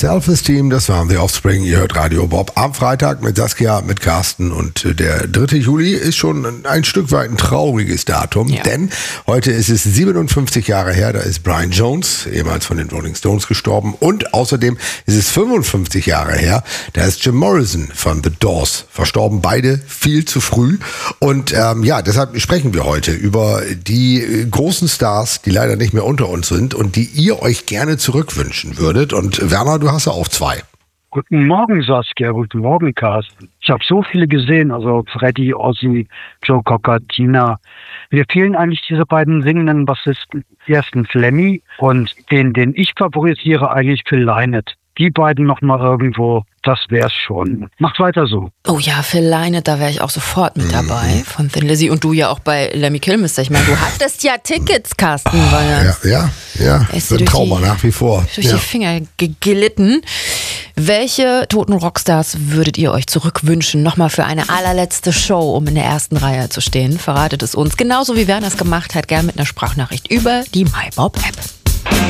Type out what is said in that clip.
Self-Esteem, das waren The Offspring, ihr hört Radio Bob am Freitag mit Saskia, mit Carsten und der 3. Juli ist schon ein Stück weit ein trauriges Datum, denn heute ist es 57 Jahre her, da ist Brian Jones, ehemals von den Rolling Stones, gestorben und außerdem ist es 55 Jahre her, da ist Jim Morrison von The Doors verstorben, beide viel zu früh und deshalb sprechen wir heute über die großen Stars, die leider nicht mehr unter uns sind und die ihr euch gerne zurückwünschen würdet. Und Werner, du hast ja auch 2. Guten Morgen, Saskia. Guten Morgen, Carsten. Ich habe so viele gesehen, also Freddie, Ozzy, Joe Cocker, Tina. Mir fehlen eigentlich diese beiden singenden Bassisten. Ersten Flemmy und den ich favorisiere eigentlich Phil Lynott. Die beiden nochmal irgendwo, das wär's schon. Macht weiter so. Oh ja, Phil Lynott, da wäre ich auch sofort mit dabei von Thin Lizzy. Und du ja auch bei Lemmy Kilmister. Ich meine, du hattest ja Tickets, Carsten. Ja. Das ist ein Trauma nach wie vor. Durch die Finger geglitten. Welche toten Rockstars würdet ihr euch zurückwünschen? Nochmal für eine allerletzte Show, um in der ersten Reihe zu stehen. Verratet es uns. Genauso wie Werner es gemacht hat, gern mit einer Sprachnachricht über die MyBob-App.